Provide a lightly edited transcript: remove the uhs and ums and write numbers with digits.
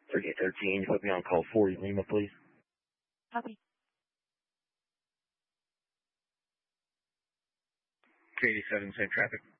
3813, put me on call 40 Lima, please. Copy. 387, same traffic.